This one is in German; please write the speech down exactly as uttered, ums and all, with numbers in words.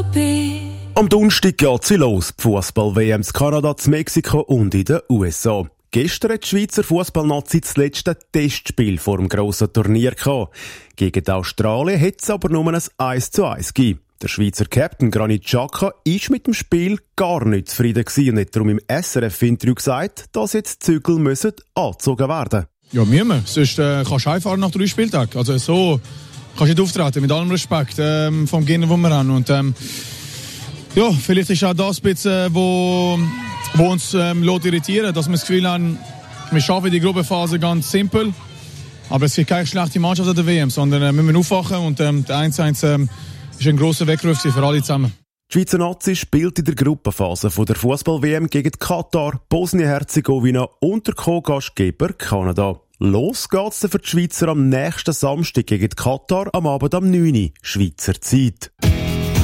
be. Am Donnerstag geht sie los. Die Fußball-W M in Kanada, in Mexiko und in den U S A. Gestern hat die Schweizer Fußballnazi das letzte Testspiel vor dem grossen Turnier gehabt. Gegen die Australien hat es aber nur ein eins zu eins gegeben. Der Schweizer Captain Granit Xhaka ist mit dem Spiel gar nicht zufrieden gewesen und hat darum im S R F-Interview gesagt, dass jetzt die Zügel müssen angezogen werden. Ja, müssen wir. Sonst äh, kannst du heimfahren nach drei Spieltagen. Also so kannst du nicht auftreten, mit allem Respekt ähm, vom Gegner, den wir haben. Und, ähm, ja, vielleicht ist auch das ein bisschen, wo, wo uns ähm, irritieren lässt, dass wir das Gefühl haben, wir schaffen die Gruppenphase ganz simpel. Aber es gibt keine schlechte Mannschaft an der W M, sondern äh, wir müssen aufwachen und ähm, der eins zu eins ähm, ist ein grosser Weckruf für alle zusammen. Die Schweizer Nazi spielt in der Gruppenphase von der Fußball-W M gegen Katar, Bosnien-Herzegowina und der Co-Gastgeber Kanada. Los geht's für die Schweizer am nächsten Samstag gegen Katar am Abend am neun Uhr Schweizer Zeit.